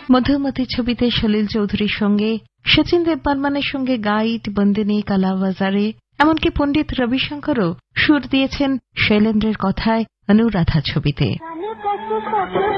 মধুমতি ছবিতে সলিল চৌধুরীর সঙ্গে, শচীন দেববর্মনের সঙ্গে গাইড, বন্দিনী, কালাবাজারে, এমনকি পণ্ডিত রবিশঙ্করও সুর দিয়েছেন শৈলেন্দ্রের কথায় অনুরাধা ছবিতে।